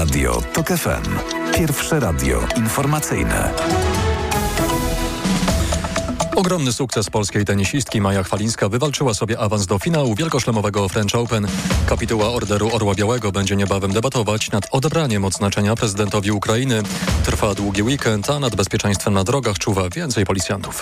Radio TOK FM. Pierwsze radio informacyjne. Ogromny sukces polskiej tenisistki. Maja Chwalińska wywalczyła sobie awans do finału wielkoszlemowego French Open. Kapituła Orderu Orła Białego będzie niebawem debatować nad odebraniem odznaczenia prezydentowi Ukrainy. Trwa długi weekend, a nad bezpieczeństwem na drogach czuwa więcej policjantów.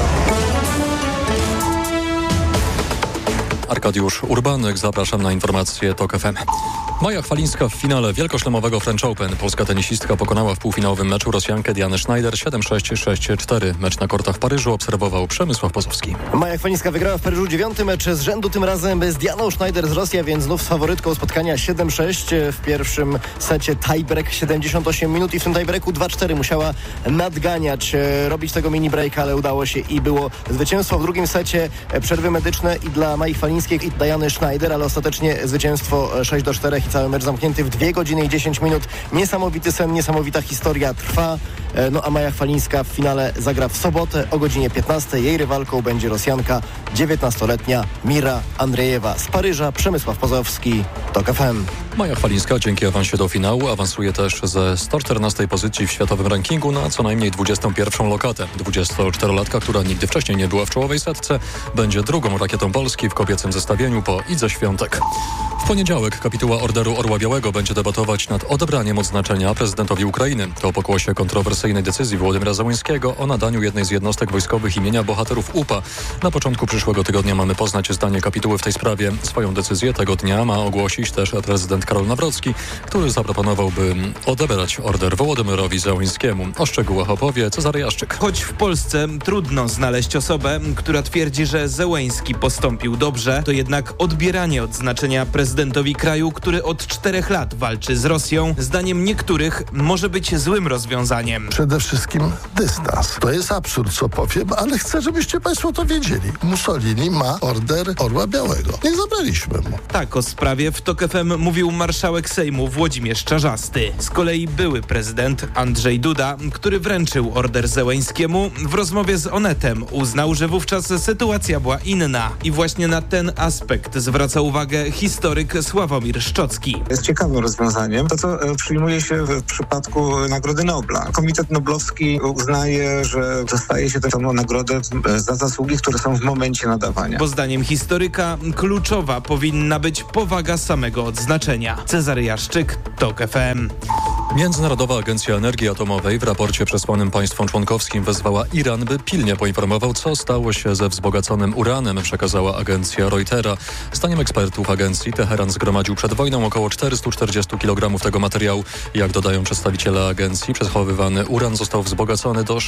Arkadiusz Urbanek, zapraszam na informacje TOK FM. Maja Chwalińska w finale wielkoszlemowego French Open. Polska tenisistka pokonała w półfinałowym meczu Rosjankę Dianę Schneider 7-6, 6-4. Mecz na kortach w Paryżu obserwował Przemysław Pozowski. Maja Chwalińska wygrała w Paryżu 9. mecz z rzędu, tym razem z Dianą Schneider z Rosji, więc znów z faworytką spotkania 7-6. W pierwszym secie tiebreak 78 minut i w tym tiebreaku 2-4 musiała nadganiać, robić tego mini breaka, ale udało się i było zwycięstwo. W drugim secie przerwy medyczne i dla Mai Chwalińskiej i Diany Schneider, ale ostatecznie zwycięstwo 6-4 i cały mecz zamknięty w 2 godziny i 10 minut. Niesamowity sen, niesamowita historia trwa. No a Maja Chwalińska w finale zagra w sobotę o godzinie 15. Jej rywalką będzie Rosjanka 19-letnia Mira Andrzejewa z Paryża. Przemysław Pozowski, TOK FM. Maja Chwalińska dzięki awansie do finału awansuje też ze 114 pozycji w światowym rankingu na co najmniej 21 lokatę. 24-latka, która nigdy wcześniej nie była w czołowej setce, będzie drugą rakietą Polski w kobiecym zestawieniu po Idze Świątek. W poniedziałek kapituła Orderu Orła Białego będzie debatować nad odebraniem odznaczenia prezydentowi Ukrainy. To pokłosie kontrowersyjnej decyzji Wołodymyra Zełenskiego o nadaniu jednej z jednostek wojskowych imienia bohaterów UPA. Na początku przyszłego tygodnia mamy poznać zdanie kapituły w tej sprawie. Swoją decyzję tego dnia ma ogłosić też prezydent Karol Nawrocki, który zaproponowałby odebrać order Wołodymyrowi Zełenskiemu. O szczegółach opowie Cezary Jaszczyk. Choć w Polsce trudno znaleźć osobę, która twierdzi, że Zełenski postąpił dobrze, to jednak odbieranie odznaczenia prezydentowi kraju, który od 4 lat walczy z Rosją, zdaniem niektórych może być złym rozwiązaniem. Przede wszystkim dystans. To jest absurd, co powiem, ale chcę, żebyście państwo to wiedzieli. Mussolini ma order Orła Białego. Nie zabraliśmy mu. Tak o sprawie w TOK FM mówił marszałek Sejmu Włodzimierz Czarzasty. Z kolei były prezydent Andrzej Duda, który wręczył order Zełenskiemu, w rozmowie z Onetem uznał, że wówczas sytuacja była inna. I właśnie na ten aspekt zwraca uwagę historyk Sławomir Szczocki. Jest ciekawym rozwiązaniem to, co przyjmuje się w przypadku Nagrody Nobla. Komitet Noblowski uznaje, że dostaje się tę nagrodę za zasługi, które są w momencie nadawania. Bo zdaniem historyka kluczowa powinna być powaga samego odznaczenia. Cezary Jaszczyk, TOK FM. Międzynarodowa Agencja Energii Atomowej w raporcie przesłanym państwom członkowskim wezwała Iran, by pilnie poinformował, co stało się ze wzbogaconym uranem, przekazała agencja Reutera. Zdaniem ekspertów agencji Teheran zgromadził przed wojną około 440 kg tego materiału. Jak dodają przedstawiciele agencji, przechowywany uran został wzbogacony do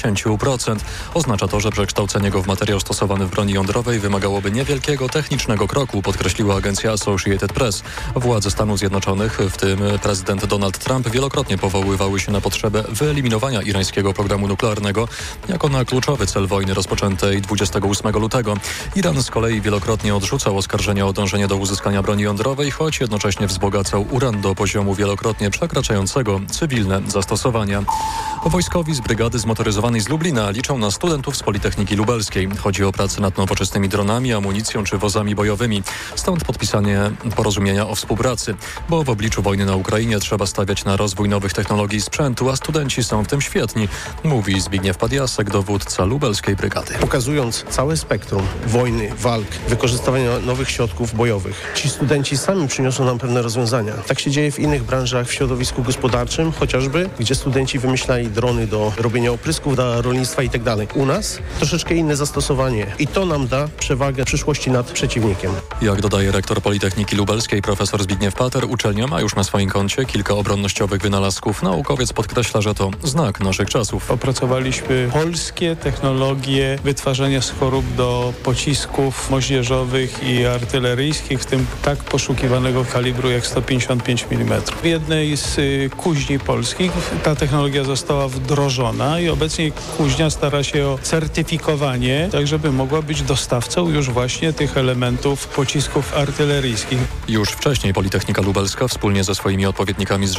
60%. Oznacza to, że przekształcenie go w materiał stosowany w broni jądrowej wymagałoby niewielkiego technicznego kroku, podkreśliła agencja Associated Press. Władze Stanów Zjednoczonych, w tym prezydent Donald Trump, wielokrotnie powoływały się na potrzebę wyeliminowania irańskiego programu nuklearnego jako na kluczowy cel wojny rozpoczętej 28 lutego. Iran z kolei wielokrotnie odrzucał oskarżenia o dążenie do uzyskania broni jądrowej, choć jednocześnie wzbogacał uran do poziomu wielokrotnie przekraczającego cywilne zastosowania. Wojskowi z brygady zmotoryzowanej z Lublina liczą na studentów z Politechniki Lubelskiej. Chodzi o pracę nad nowoczesnymi dronami, amunicją czy wozami bojowymi. Stąd podpisanie porozumienia o współpracy, bo w obliczu wojny na Ukrainie trzeba stawiać na rozwój nowych technologii i sprzętu, a studenci są w tym świetni, mówi Zbigniew Padiasek, dowódca lubelskiej brygady. Pokazując całe spektrum wojny, walk, wykorzystywania nowych środków bojowych, ci studenci sami przyniosą nam pewne rozwiązania. Tak się dzieje w innych branżach w środowisku gospodarczym, chociażby, gdzie studenci wymyślali drony do robienia oprysków dla rolnictwa i tak dalej. U nas troszeczkę inne zastosowanie i to nam da przewagę w przyszłości nad przeciwnikiem. Jak dodaje rektor Politechniki Lubelskiej profesor Zbigniew Pater, uczelnia ma już na swoim koncie kilka obronnościowych wynalazków. Naukowiec podkreśla, że to znak naszych czasów. Opracowaliśmy polskie technologie wytwarzania skorób do pocisków moździerzowych i artyleryjskich, w tym tak poszukiwanego kalibru jak 155 mm. W jednej z kuźni polskich ta technologia została wdrożona i obecnie kuźnia stara się o certyfikowanie, tak żeby mogła być dostawcą już właśnie tych elementów pocisków artyleryjskich. Już wcześniej Politechnika Lubelska wspólnie ze swoimi odpowiednikami z Rzeszowa i z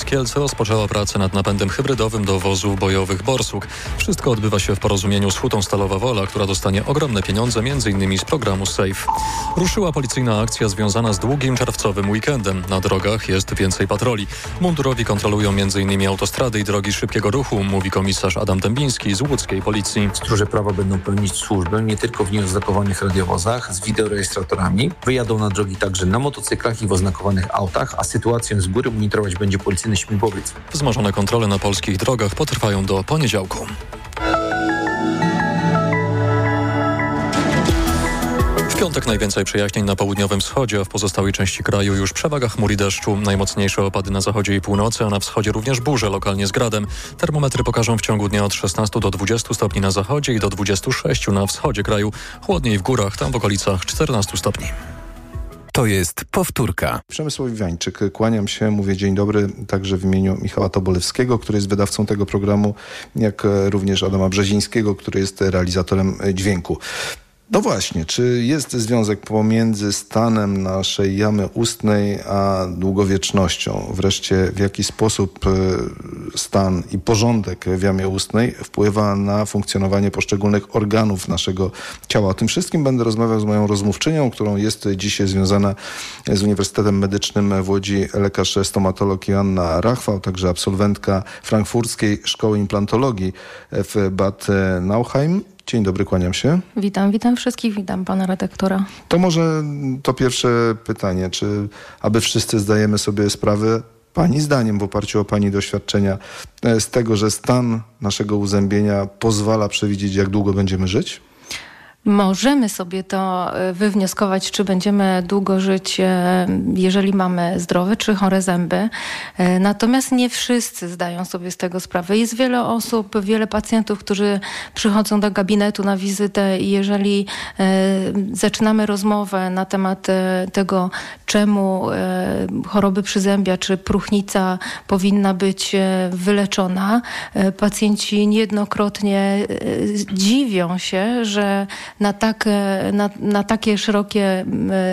z Kielc rozpoczęła pracę nad napędem hybrydowym do wozów bojowych Borsuk. Wszystko odbywa się w porozumieniu z Hutą Stalowa Wola, która dostanie ogromne pieniądze m.in. z programu SAFE. Ruszyła policyjna akcja związana z długim czerwcowym weekendem. Na drogach jest więcej patroli. Mundurowi kontrolują m.in. autostrady i drogi szybkiego ruchu, mówi komisarz Adam Dębiński z łódzkiej policji. Stróże prawa będą pełnić służbę nie tylko w nieoznakowanych radiowozach z wideorejestratorami. Wyjadą na drogi także na motocyklach i w oznakowanych autach, a sytuację z góry monitorować będzie policyjny śmigłowiec. Wzmożone kontrole na polskich drogach potrwają do poniedziałku. W piątek najwięcej przejaśnień na południowym wschodzie, a w pozostałej części kraju już przewaga chmur i deszczu. Najmocniejsze opady na zachodzie i północy, a na wschodzie również burze, lokalnie z gradem. Termometry pokażą w ciągu dnia od 16 do 20 stopni na zachodzie i do 26 na wschodzie kraju. Chłodniej w górach, tam w okolicach 14 stopni. To jest powtórka. Przemysław Iwańczyk, kłaniam się, mówię dzień dobry także w imieniu Michała Tobolewskiego, który jest wydawcą tego programu, jak również Adama Brzezińskiego, który jest realizatorem dźwięku. No właśnie, czy jest związek pomiędzy stanem naszej jamy ustnej a długowiecznością? Wreszcie w jaki sposób stan i porządek w jamie ustnej wpływa na funkcjonowanie poszczególnych organów naszego ciała? O tym wszystkim będę rozmawiał z moją rozmówczynią, którą jest dzisiaj związana z Uniwersytetem Medycznym w Łodzi lekarz stomatolog Joanna Rachwał, także absolwentka Frankfurckiej Szkoły Implantologii w Bad Nauheim. Dzień dobry, kłaniam się. Witam wszystkich, witam pana redaktora. To może to pierwsze pytanie, czy aby wszyscy zdajemy sobie sprawę, pani zdaniem, w oparciu o pani doświadczenia, z tego, że stan naszego uzębienia pozwala przewidzieć, jak długo będziemy żyć? Możemy sobie to wywnioskować, czy będziemy długo żyć, jeżeli mamy zdrowe czy chore zęby. Natomiast nie wszyscy zdają sobie z tego sprawę. Jest wiele osób, wiele pacjentów, którzy przychodzą do gabinetu na wizytę i jeżeli zaczynamy rozmowę na temat tego, czemu choroby przyzębia czy próchnica powinna być wyleczona, pacjenci niejednokrotnie dziwią się, że na takie szerokie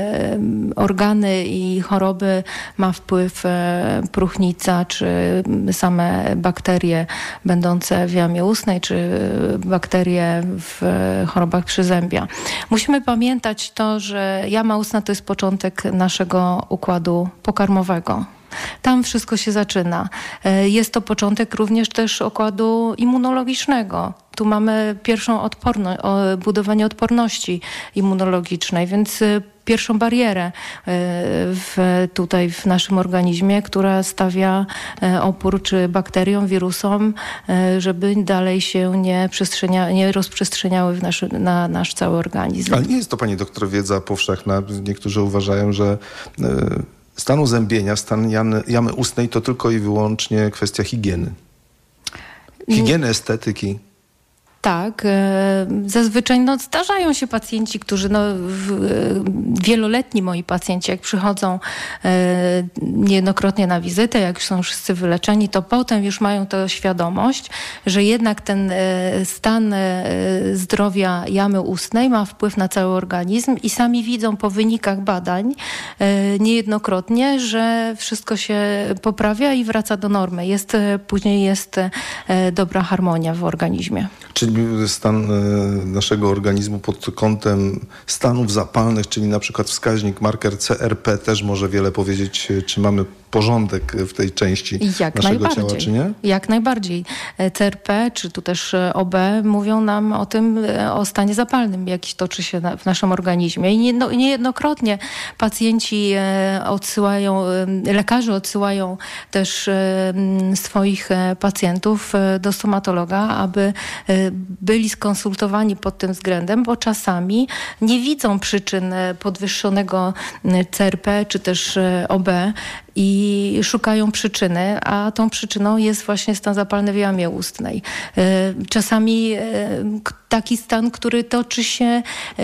organy i choroby ma wpływ próchnica, czy same bakterie będące w jamie ustnej, czy bakterie w chorobach przyzębia. Musimy pamiętać to, że jama ustna to jest początek naszego układu pokarmowego. Tam wszystko się zaczyna. Jest to początek również też układu immunologicznego. Tu mamy pierwszą budowanie odporności immunologicznej, więc pierwszą barierę tutaj w naszym organizmie, która stawia opór czy bakteriom, wirusom, żeby dalej się nie rozprzestrzeniały na nasz cały organizm. Ale nie jest to, pani doktor, wiedza powszechna. Niektórzy uważają, że stan uzębienia, stan jamy ustnej to tylko i wyłącznie kwestia higieny. Higieny, estetyki. Tak, zazwyczaj zdarzają się pacjenci, którzy wieloletni moi pacjenci, jak przychodzą niejednokrotnie na wizytę, jak są wszyscy wyleczeni, to potem już mają tę świadomość, że jednak ten stan zdrowia jamy ustnej ma wpływ na cały organizm i sami widzą po wynikach badań niejednokrotnie, że wszystko się poprawia i wraca do normy. Później jest dobra harmonia w organizmie. Czyli stan naszego organizmu pod kątem stanów zapalnych, czyli na przykład wskaźnik, marker CRP też może wiele powiedzieć, czy mamy porządek w tej części naszego ciała, czy nie? Jak najbardziej. CRP, czy tu też OB mówią nam o stanie zapalnym, jaki toczy się w naszym organizmie. I niejednokrotnie pacjenci lekarze odsyłają też swoich pacjentów do stomatologa, aby byli skonsultowani pod tym względem, bo czasami nie widzą przyczyn podwyższonego CRP, czy też OB i szukają przyczyny, a tą przyczyną jest właśnie stan zapalny w jamie ustnej. Czasami taki stan, który toczy się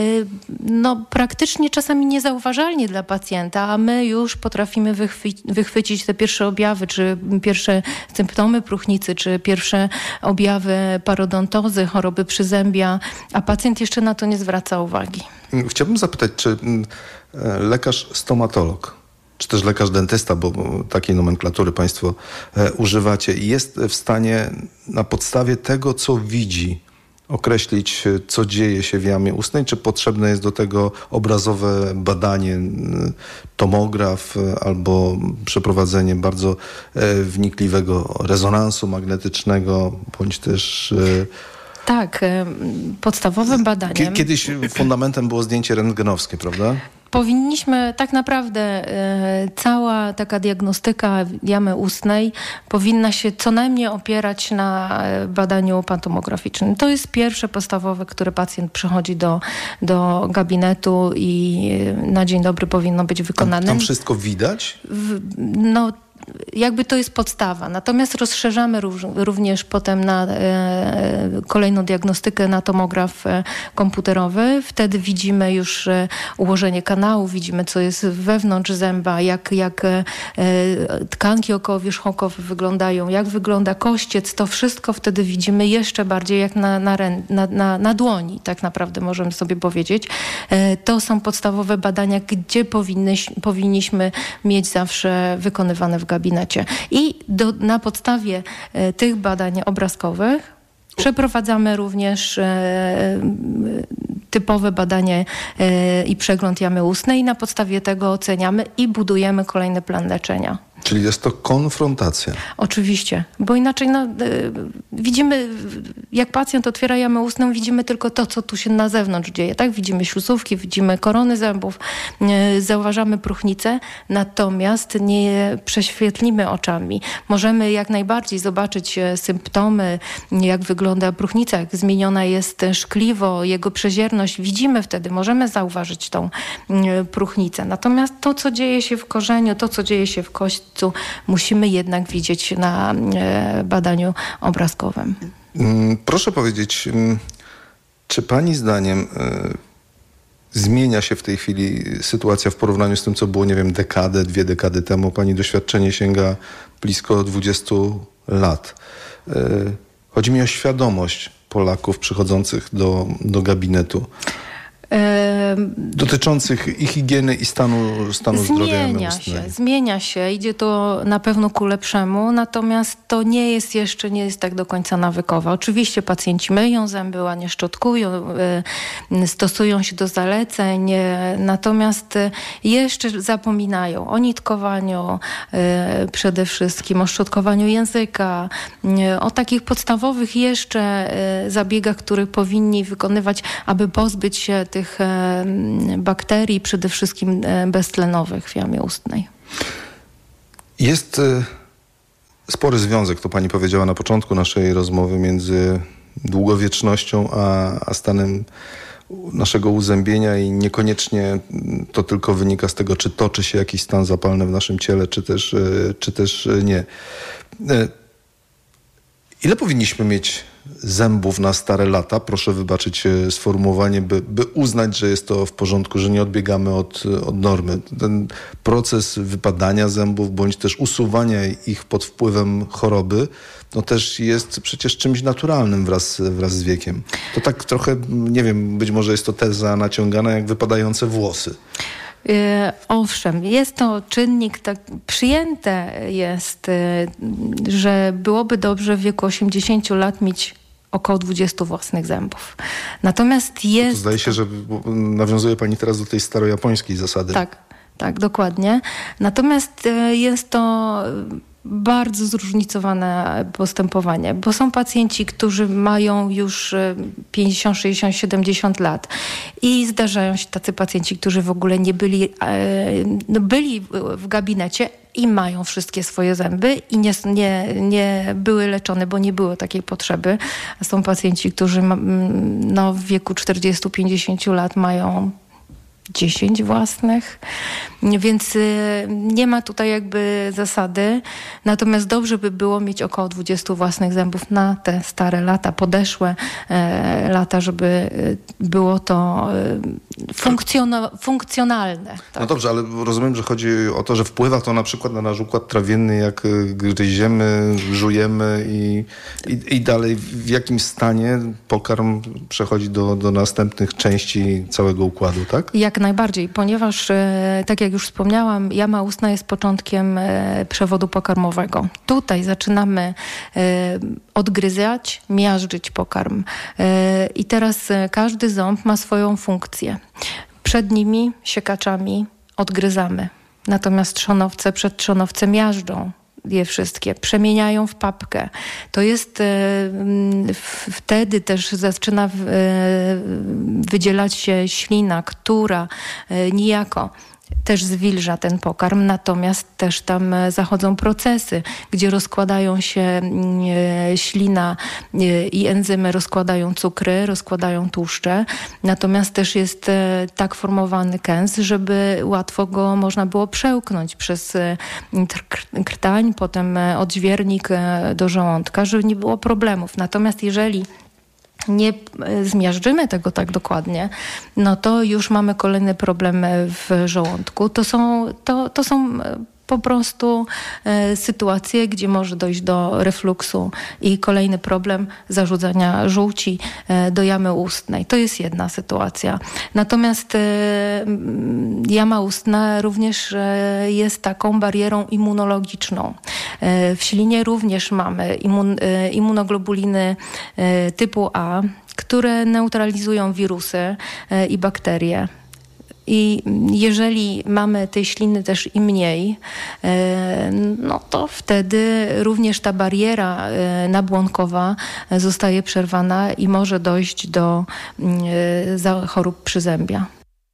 praktycznie czasami niezauważalnie dla pacjenta, a my już potrafimy wychwycić te pierwsze objawy, czy pierwsze symptomy próchnicy, czy pierwsze objawy parodontozy, choroby przyzębia, a pacjent jeszcze na to nie zwraca uwagi. Chciałbym zapytać, czy lekarz stomatolog czy też lekarz dentysta, bo takiej nomenklatury państwo używacie, jest w stanie na podstawie tego, co widzi, określić, co dzieje się w jamie ustnej, czy potrzebne jest do tego obrazowe badanie, tomograf albo przeprowadzenie bardzo wnikliwego rezonansu magnetycznego, bądź też... Tak, podstawowym badaniem... Kiedyś fundamentem było zdjęcie rentgenowskie, prawda? Powinniśmy tak naprawdę cała taka diagnostyka jamy ustnej powinna się co najmniej opierać na badaniu pantomograficznym. To jest pierwsze podstawowe, które pacjent przychodzi do gabinetu i na dzień dobry powinno być wykonane. Tam wszystko widać? No, jakby to jest podstawa. Natomiast rozszerzamy również potem na kolejną diagnostykę na tomograf komputerowy. Wtedy widzimy już ułożenie kanału, widzimy, co jest wewnątrz zęba, jak tkanki okołowierzchołkowe wyglądają, jak wygląda kościec. To wszystko wtedy widzimy jeszcze bardziej jak na dłoni, tak naprawdę możemy sobie powiedzieć. To są podstawowe badania, gdzie powinniśmy mieć zawsze wykonywane w gabinecie. I na podstawie tych badań obrazkowych przeprowadzamy również typowe badanie i przegląd jamy ustnej. Na podstawie tego oceniamy i budujemy kolejny plan leczenia. Czyli jest to konfrontacja. Oczywiście, bo inaczej widzimy, jak pacjent otwiera jamę ustną, widzimy tylko to, co tu się na zewnątrz dzieje. Tak? Widzimy ślusówki, widzimy korony zębów, zauważamy próchnicę, natomiast nie prześwietlimy oczami. Możemy jak najbardziej zobaczyć symptomy, jak wygląda próchnica, jak zmieniona jest szkliwo, jego przezierność. Widzimy wtedy, możemy zauważyć tą próchnicę. Natomiast to, co dzieje się w korzeniu, to, co dzieje się w kości, musimy jednak widzieć na badaniu obrazkowym. Proszę powiedzieć, czy pani zdaniem zmienia się w tej chwili sytuacja w porównaniu z tym, co było, nie wiem, dwie dekady temu? Pani doświadczenie sięga blisko 20 lat. Chodzi mi o świadomość Polaków przychodzących do gabinetu. Dotyczących i higieny, i stanu zdrowia jamy ustnej. Zmienia się, idzie to na pewno ku lepszemu, natomiast to nie jest tak do końca nawykowe. Oczywiście pacjenci myją zęby, ładnie szczotkują, stosują się do zaleceń, natomiast jeszcze zapominają o nitkowaniu przede wszystkim, o szczotkowaniu języka, o takich podstawowych jeszcze zabiegach, które powinni wykonywać, aby pozbyć się tych bakterii, przede wszystkim beztlenowych w jamie ustnej. Jest spory związek, to pani powiedziała na początku naszej rozmowy, między długowiecznością a stanem naszego uzębienia i niekoniecznie to tylko wynika z tego, czy toczy się jakiś stan zapalny w naszym ciele, czy też nie. Ile powinniśmy mieć zębów na stare lata? Proszę wybaczyć sformułowanie, by uznać, że jest to w porządku, że nie odbiegamy od normy. Ten proces wypadania zębów, bądź też usuwania ich pod wpływem choroby, no też jest przecież czymś naturalnym wraz z wiekiem. To tak trochę, nie wiem, być może jest to teza naciągana jak wypadające włosy. Owszem, jest to czynnik, tak przyjęte jest, że byłoby dobrze w wieku 80 lat mieć około 20 własnych zębów. Natomiast jest... To zdaje się, że nawiązuje pani teraz do tej starojapońskiej zasady. Tak, dokładnie. Natomiast jest to bardzo zróżnicowane postępowanie, bo są pacjenci, którzy mają już 50, 60, 70 lat i zdarzają się tacy pacjenci, którzy w ogóle nie byli w gabinecie i mają wszystkie swoje zęby i nie były leczone, bo nie było takiej potrzeby. A są pacjenci, którzy w wieku 40-50 lat mają 10 własnych, więc nie ma tutaj jakby zasady. Natomiast dobrze by było mieć około 20 własnych zębów na te stare lata, podeszłe lata, żeby było to funkcjonalne. Tak? No dobrze, ale rozumiem, że chodzi o to, że wpływa to na przykład na nasz układ trawienny, jak gryziemy, żujemy i dalej w jakim stanie pokarm przechodzi do następnych części całego układu, tak? Jak najbardziej, ponieważ tak jak już wspomniałam, jama ustna jest początkiem przewodu pokarmowego. Tutaj zaczynamy odgryzać, miażdżyć pokarm. I teraz każdy ząb ma swoją funkcję. Przed nimi, siekaczami, odgryzamy. Natomiast trzonowce przed trzonowcem miażdżą je wszystkie, przemieniają w papkę. To jest wtedy też zaczyna wydzielać się ślina, która niejako też zwilża ten pokarm, natomiast też tam zachodzą procesy, gdzie rozkładają się ślina i enzymy, rozkładają cukry, rozkładają tłuszcze, natomiast też jest tak formowany kęs, żeby łatwo go można było przełknąć przez krtań, potem odźwiernik do żołądka, żeby nie było problemów. Natomiast jeżeli nie zmiażdżymy tego tak dokładnie, no to już mamy kolejny problem w żołądku. To są po prostu sytuacje, gdzie może dojść do refluksu i kolejny problem zarzucania żółci do jamy ustnej. To jest jedna sytuacja. Natomiast jama ustna również jest taką barierą immunologiczną. W ślinie również mamy immunoglobuliny typu A, które neutralizują wirusy i bakterie. I jeżeli mamy tej śliny też i mniej, no to wtedy również ta bariera nabłonkowa zostaje przerwana i może dojść do chorób przyzębia.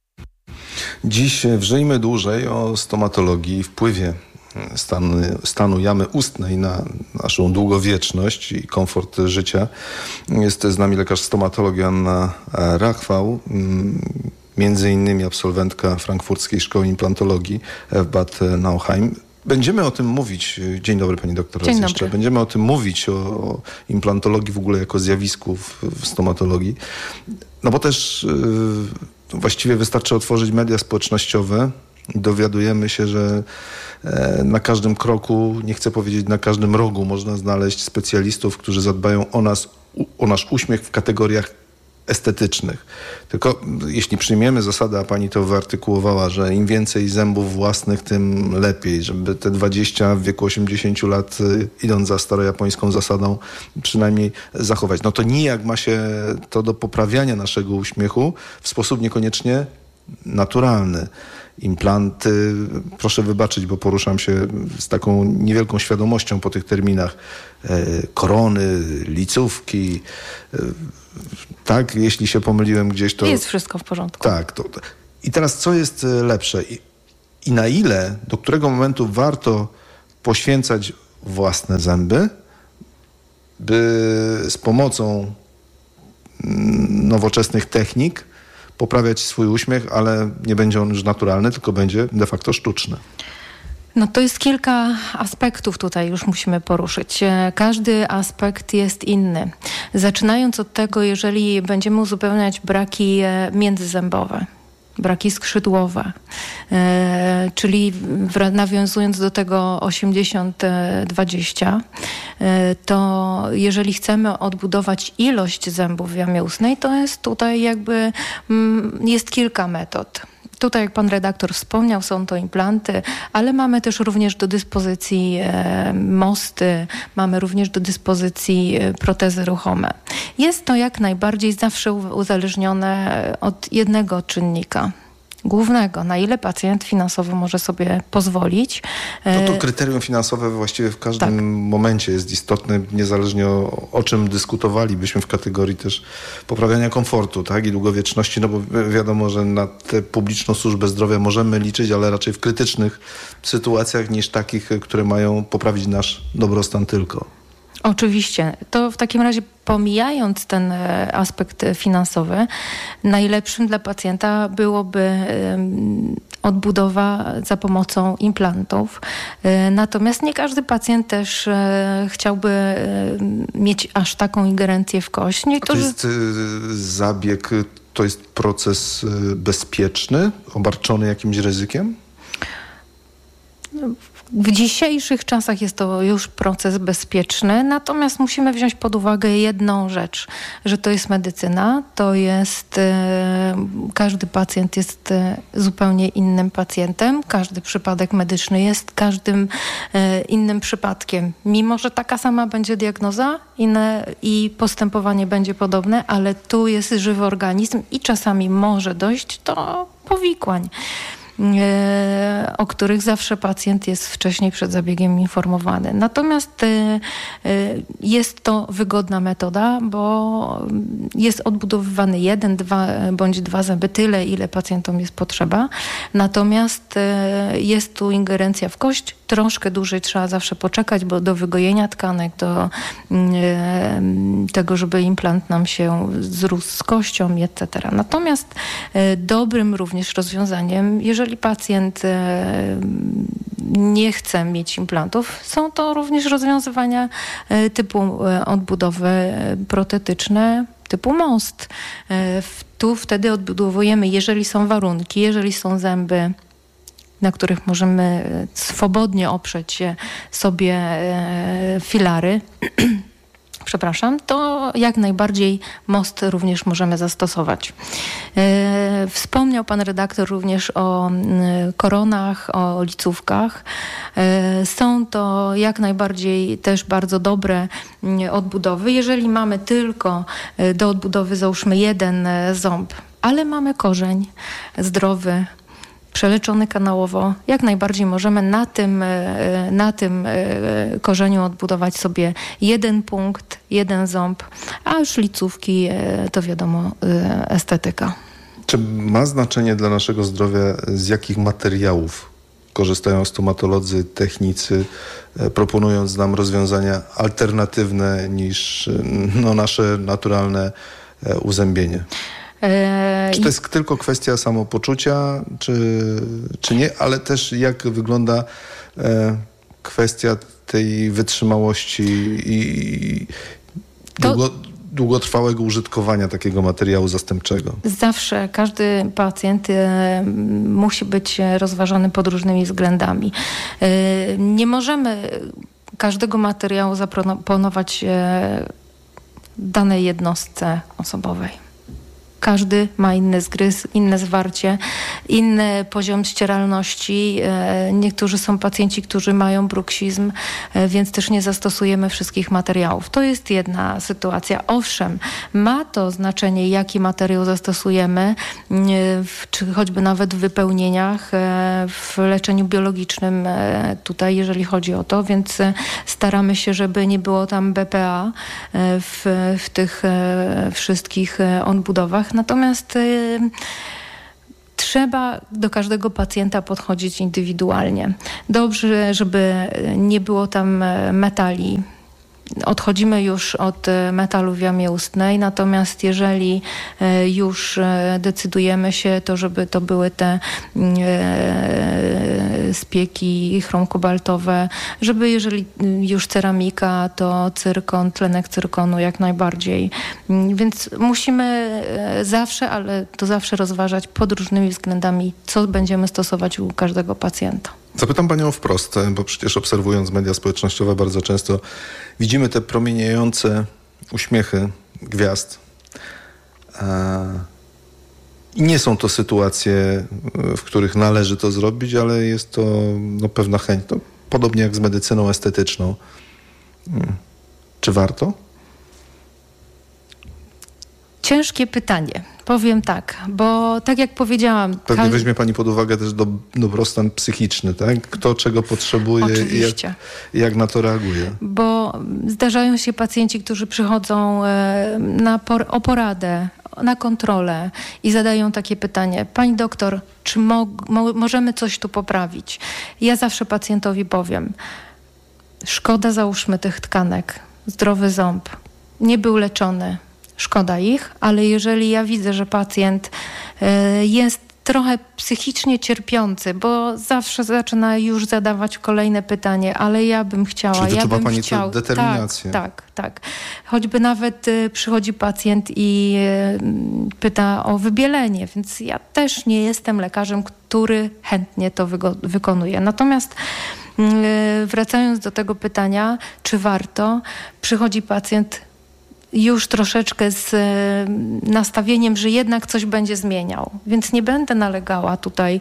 Dziś wrzyjmy dłużej o stomatologii i wpływie stanu jamy ustnej na naszą długowieczność i komfort życia. Jest z nami lekarz stomatolog Joanna Rachwał, między innymi absolwentka Frankfurckiej Szkoły Implantologii w Bad Nauheim. Będziemy o tym mówić. Dzień dobry pani doktor. Dzień dobry. Będziemy o tym mówić, o implantologii w ogóle jako zjawisku w stomatologii. No bo też właściwie wystarczy otworzyć media społecznościowe i dowiadujemy się, że na każdym kroku, nie chcę powiedzieć na każdym rogu, można znaleźć specjalistów, którzy zadbają o nasz uśmiech w kategoriach estetycznych. Tylko jeśli przyjmiemy zasadę, a pani to wyartykułowała, że im więcej zębów własnych, tym lepiej, żeby te 20 w wieku 80 lat, idąc za starojapońską zasadą, przynajmniej zachować. No to nijak ma się to do poprawiania naszego uśmiechu w sposób niekoniecznie naturalny. Implanty, proszę wybaczyć, bo poruszam się z taką niewielką świadomością po tych terminach. Korony, licówki. Tak, jeśli się pomyliłem gdzieś, to... Jest wszystko w porządku. Tak. I teraz co jest lepsze? I na ile, do którego momentu warto poświęcać własne zęby, by z pomocą nowoczesnych technik poprawiać swój uśmiech, ale nie będzie on już naturalny, tylko będzie de facto sztuczny. No to jest kilka aspektów tutaj już musimy poruszyć. Każdy aspekt jest inny. Zaczynając od tego, jeżeli będziemy uzupełniać braki międzyzębowe, braki skrzydłowe, czyli nawiązując do tego 80-20, to jeżeli chcemy odbudować ilość zębów w jamie ustnej, to jest tutaj jest kilka metod. Tutaj, jak pan redaktor wspomniał, są to implanty, ale mamy też również do dyspozycji mosty, mamy również do dyspozycji protezy ruchome. Jest to jak najbardziej zawsze uzależnione od jednego czynnika głównego, na ile pacjent finansowo może sobie pozwolić. To kryterium finansowe właściwie w każdym momencie jest istotne, niezależnie o czym dyskutowalibyśmy w kategorii też poprawiania komfortu, tak, i długowieczności, no bo wiadomo, że na tę publiczną służbę zdrowia możemy liczyć, ale raczej w krytycznych sytuacjach niż takich, które mają poprawić nasz dobrostan tylko. Oczywiście. To w takim razie, pomijając ten aspekt finansowy, najlepszym dla pacjenta byłoby odbudowa za pomocą implantów. Natomiast nie każdy pacjent też chciałby mieć aż taką ingerencję w kość. To jest zabieg to jest proces bezpieczny, obarczony jakimś ryzykiem? W dzisiejszych czasach jest to już proces bezpieczny, natomiast musimy wziąć pod uwagę jedną rzecz, że to jest medycyna, to jest, każdy pacjent jest zupełnie innym pacjentem, każdy przypadek medyczny jest każdym innym przypadkiem. Mimo że taka sama będzie diagnoza i postępowanie będzie podobne, ale tu jest żywy organizm i czasami może dojść do powikłań, o których zawsze pacjent jest wcześniej przed zabiegiem informowany. Natomiast jest to wygodna metoda, bo jest odbudowywany 1, 2 bądź 2 zęby, tyle ile pacjentom jest potrzeba. Natomiast jest tu ingerencja w kość. Troszkę dłużej trzeba zawsze poczekać, bo do wygojenia tkanek, do tego, żeby implant nam się zrósł z kością, etc. Natomiast dobrym również rozwiązaniem, jeżeli pacjent nie chce mieć implantów, są to również rozwiązywania typu odbudowy protetyczne, typu most. Tu wtedy odbudowujemy, jeżeli są warunki, jeżeli są zęby, na których możemy swobodnie oprzeć sobie filary, to jak najbardziej most również możemy zastosować. Wspomniał pan redaktor również o koronach, o licówkach. Są to jak najbardziej też bardzo dobre odbudowy. Jeżeli mamy tylko do odbudowy załóżmy 1 ząb, ale mamy korzeń zdrowy, przeleczony kanałowo, jak najbardziej możemy na tym korzeniu odbudować sobie 1 punkt, 1 ząb, a już licówki to wiadomo estetyka. Czy ma znaczenie dla naszego zdrowia, z jakich materiałów korzystają stomatolodzy, technicy, proponując nam rozwiązania alternatywne niż nasze naturalne uzębienie? Czy to jest tylko kwestia samopoczucia, czy nie, ale też jak wygląda kwestia tej wytrzymałości i długotrwałego użytkowania takiego materiału zastępczego? Zawsze każdy pacjent musi być rozważany pod różnymi względami. Nie możemy każdego materiału zaproponować danej jednostce osobowej. Każdy ma inny zgryz, inne zwarcie, inny poziom ścieralności. Niektórzy są pacjenci, którzy mają bruksizm, więc też nie zastosujemy wszystkich materiałów. To jest jedna sytuacja. Owszem, ma to znaczenie, jaki materiał zastosujemy, czy choćby nawet w wypełnieniach, w leczeniu biologicznym tutaj, jeżeli chodzi o to, więc staramy się, żeby nie było tam BPA w tych wszystkich odbudowach. Natomiast trzeba do każdego pacjenta podchodzić indywidualnie. Dobrze, żeby nie było tam metali. Odchodzimy już od metalu w jamie ustnej, natomiast jeżeli już decydujemy się, to żeby to były te spieki chrom-kobaltowe, żeby jeżeli już ceramika, to cyrkon, tlenek cyrkonu jak najbardziej. Więc musimy zawsze, ale to zawsze rozważać pod różnymi względami, co będziemy stosować u każdego pacjenta. Zapytam panią wprost, bo przecież obserwując media społecznościowe bardzo często widzimy te promieniejące uśmiechy gwiazd. I nie są to sytuacje, w których należy to zrobić, ale jest to pewna chęć. To podobnie jak z medycyną estetyczną. Czy warto? Ciężkie pytanie. Powiem tak, bo tak jak powiedziałam... Pewnie weźmie pani pod uwagę też dobrostan psychiczny, tak? Kto czego potrzebuje i jak na to reaguje. Bo zdarzają się pacjenci, którzy przychodzą o poradę, na kontrolę i zadają takie pytanie: pani doktor, czy możemy coś tu poprawić? Ja zawsze pacjentowi powiem: szkoda załóżmy tych tkanek, zdrowy ząb, nie był leczony. Szkoda ich, ale jeżeli ja widzę, że pacjent jest trochę psychicznie cierpiący, bo zawsze zaczyna już zadawać kolejne pytanie, ale ja bym chciała, Czyli ja bym pani chciał. tę determinację. Tak. Choćby nawet przychodzi pacjent i pyta o wybielenie, więc ja też nie jestem lekarzem, który chętnie to wykonuje. Natomiast wracając do tego pytania, czy warto, przychodzi pacjent już troszeczkę z nastawieniem, że jednak coś będzie zmieniał. Więc nie będę nalegała tutaj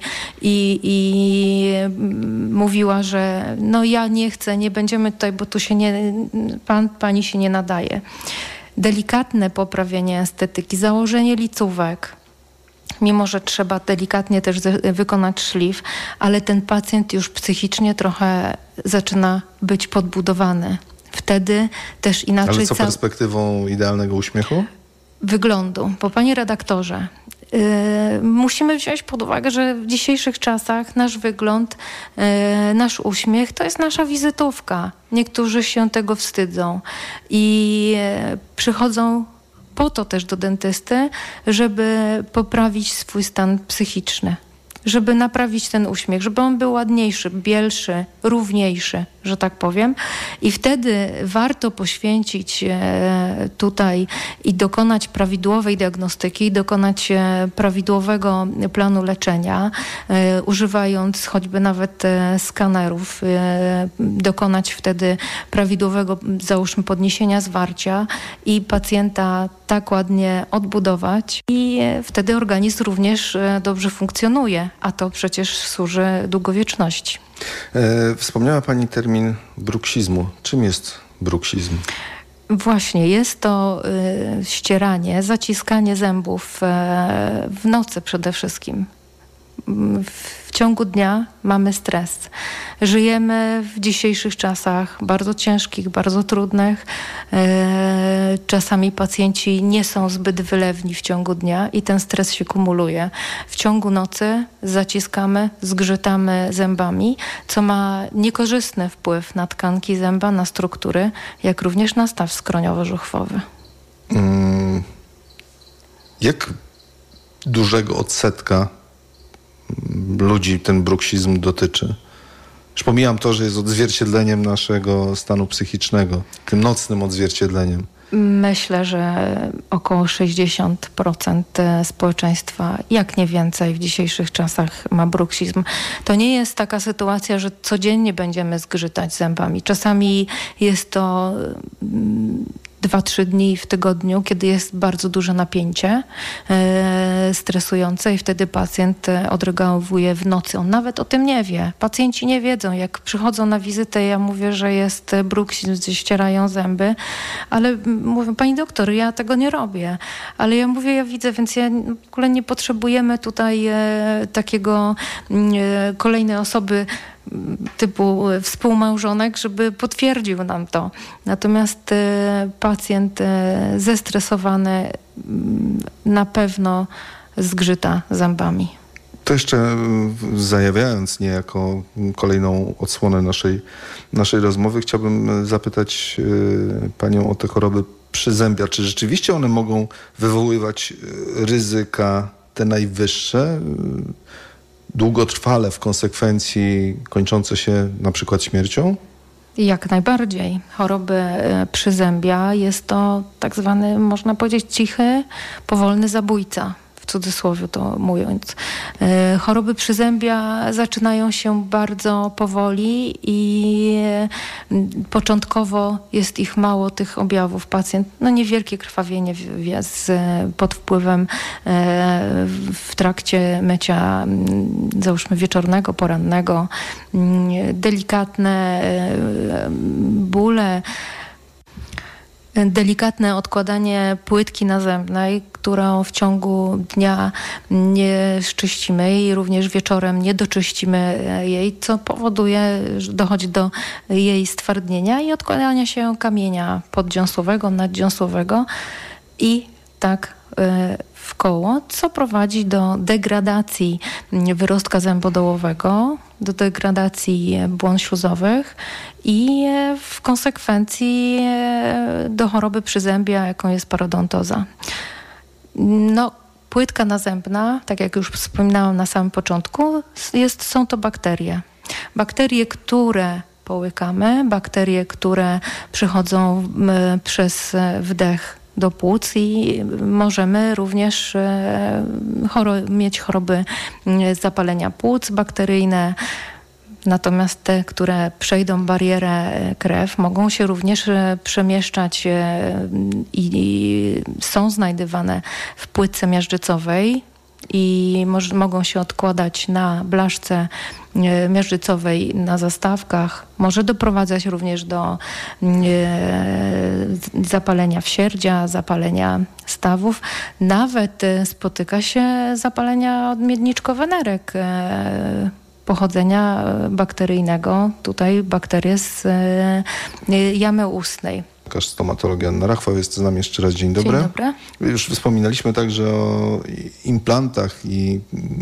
i mówiła, że no ja nie chcę, nie będziemy tutaj, bo tu się pani się nie nadaje. Delikatne poprawienie estetyki, założenie licówek, mimo że trzeba delikatnie też wykonać szlif, ale ten pacjent już psychicznie trochę zaczyna być podbudowany. Wtedy też inaczej... Ale co perspektywą idealnego uśmiechu? Wyglądu. Bo panie redaktorze, musimy wziąć pod uwagę, że w dzisiejszych czasach nasz wygląd, nasz uśmiech to jest nasza wizytówka. Niektórzy się tego wstydzą i przychodzą po to też do dentysty, żeby poprawić swój stan psychiczny. Żeby naprawić ten uśmiech, żeby on był ładniejszy, bielszy, równiejszy, że tak powiem. I wtedy warto poświęcić tutaj i dokonać prawidłowej diagnostyki, dokonać prawidłowego planu leczenia, używając choćby nawet skanerów, dokonać wtedy prawidłowego, załóżmy, podniesienia zwarcia i pacjenta tak ładnie odbudować i wtedy organizm również dobrze funkcjonuje, a to przecież służy długowieczności. Wspomniała pani termin bruksizmu. Czym jest bruksizm? Właśnie, jest to ścieranie, zaciskanie zębów w nocy przede wszystkim. W ciągu dnia mamy stres. Żyjemy w dzisiejszych czasach bardzo ciężkich, bardzo trudnych. Czasami pacjenci nie są zbyt wylewni w ciągu dnia i ten stres się kumuluje. W ciągu nocy zaciskamy, zgrzytamy zębami, co ma niekorzystny wpływ na tkanki zęba, na struktury, jak również na staw skroniowo-żuchwowy. Jak dużego odsetka ludzi ten bruksizm dotyczy? Już pomijam to, że jest odzwierciedleniem naszego stanu psychicznego, tym nocnym odzwierciedleniem. Myślę, że około 60% społeczeństwa, jak nie więcej, w dzisiejszych czasach ma bruksizm. To nie jest taka sytuacja, że codziennie będziemy zgrzytać zębami. Czasami jest to 2-3 dni w tygodniu, kiedy jest bardzo duże napięcie stresujące i wtedy pacjent odreagowuje w nocy. On nawet o tym nie wie. Pacjenci nie wiedzą. Jak przychodzą na wizytę, ja mówię, że jest bruksizm, gdzie ścierają zęby, ale mówię, pani doktor, ja tego nie robię. Ale ja mówię, ja widzę, więc w ogóle nie potrzebujemy tutaj takiego kolejnej osoby typu współmałżonek, żeby potwierdził nam to. Natomiast pacjent zestresowany na pewno zgrzyta zębami. To jeszcze zajawiając niejako kolejną odsłonę naszej rozmowy, chciałbym zapytać panią o te choroby przyzębia. Czy rzeczywiście one mogą wywoływać ryzyka te najwyższe, długotrwale w konsekwencji kończące się na przykład śmiercią? Jak najbardziej. Choroby przyzębia jest to tak zwany, można powiedzieć, cichy, powolny zabójca. W cudzysłowie to mówiąc. Choroby przyzębia zaczynają się bardzo powoli i początkowo jest ich mało, tych objawów. Pacjent, niewielkie krwawienie pod wpływem w trakcie mycia, załóżmy wieczornego, porannego, delikatne bóle, delikatne odkładanie płytki nazębnej, którą w ciągu dnia nie szczyścimy i również wieczorem nie doczyścimy jej, co powoduje, że dochodzi do jej stwardnienia i odkładania się kamienia poddziąsłowego, naddziąsłowego i tak w koło, co prowadzi do degradacji wyrostka zębodołowego, do degradacji błon śluzowych i w konsekwencji do choroby przyzębia, jaką jest parodontoza. Płytka nazębna, tak jak już wspominałam na samym początku, są to bakterie. Bakterie, które połykamy, bakterie, które przychodzą przez wdech do płuc i możemy również mieć choroby zapalenia płuc bakteryjne. Natomiast te, które przejdą barierę krew, mogą się również przemieszczać i są znajdywane w płytce miażdżycowej i mogą się odkładać na blaszce miażdżycowej na zastawkach. Może doprowadzać również do zapalenia wsierdzia, zapalenia stawów. Nawet spotyka się zapalenia odmiedniczkowe nerek pochodzenia bakteryjnego. Tutaj bakterie z jamy ustnej. Lekarz stomatolog Joanna Rachwał jest z nami jeszcze raz. Dzień dobry. Dzień dobry. Już wspominaliśmy także o implantach i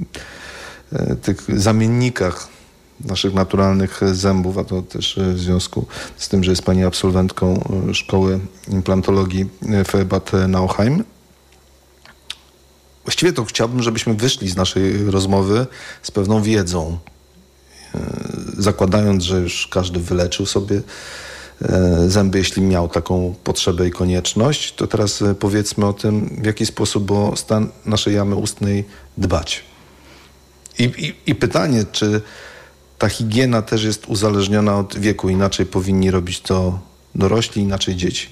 tych zamiennikach naszych naturalnych zębów, a to też w związku z tym, że jest pani absolwentką Szkoły Implantologii w Bad Nauheim. Właściwie to chciałbym, żebyśmy wyszli z naszej rozmowy z pewną wiedzą, zakładając, że już każdy wyleczył sobie zęby, jeśli miał taką potrzebę i konieczność, to teraz powiedzmy o tym, w jaki sposób o stan naszej jamy ustnej dbać. I pytanie, czy ta higiena też jest uzależniona od wieku, inaczej powinni robić to dorośli, inaczej dzieci.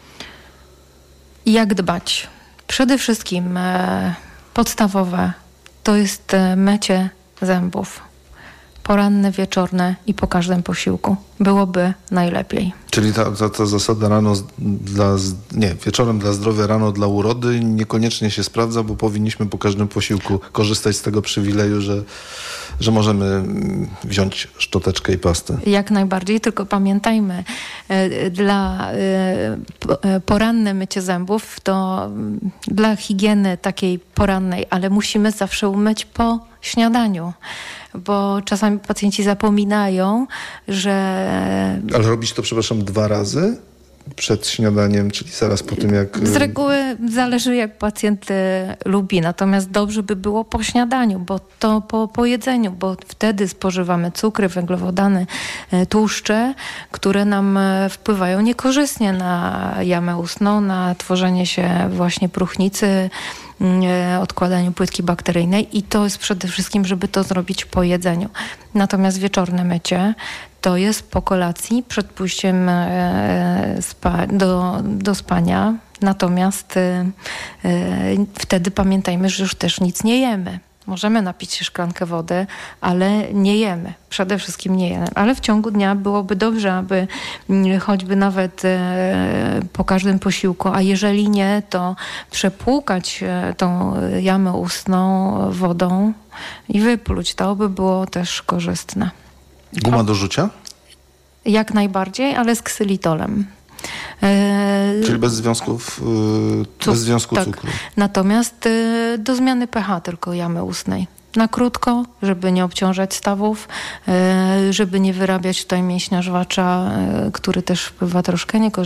Jak dbać? Przede wszystkim podstawowe to jest mycie zębów. Poranne, wieczorne i po każdym posiłku. Byłoby najlepiej. Czyli ta zasada wieczorem dla zdrowia, rano dla urody niekoniecznie się sprawdza, bo powinniśmy po każdym posiłku korzystać z tego przywileju, że możemy wziąć szczoteczkę i pastę. Jak najbardziej, tylko pamiętajmy, dla poranne mycie zębów to dla higieny takiej porannej, ale musimy zawsze umyć po śniadaniu. Bo czasami pacjenci zapominają, że... Ale robić to, przepraszam, 2 razy przed śniadaniem, czyli zaraz po tym, jak... Z reguły zależy, jak pacjent lubi, natomiast dobrze by było po śniadaniu, bo to po jedzeniu, bo wtedy spożywamy cukry, węglowodany, tłuszcze, które nam wpływają niekorzystnie na jamę ustną, na tworzenie się właśnie próchnicy, odkładaniu płytki bakteryjnej i to jest przede wszystkim, żeby to zrobić po jedzeniu. Natomiast wieczorne mycie to jest po kolacji, przed pójściem do spania. Natomiast wtedy pamiętajmy, że już też nic nie jemy. Możemy napić się szklankę wody, ale nie jemy. Przede wszystkim nie jemy. Ale w ciągu dnia byłoby dobrze, aby choćby nawet po każdym posiłku, a jeżeli nie, to przepłukać tą jamę ustną wodą i wypluć. To by było też korzystne. Guma do rzucia? Jak najbardziej, ale z ksylitolem. Czyli bez związków cukru. Natomiast do zmiany pH tylko jamy ustnej. Na krótko, żeby nie obciążać stawów, żeby nie wyrabiać tutaj mięśnia żwacza, który też wpływa troszkę niekorzystnie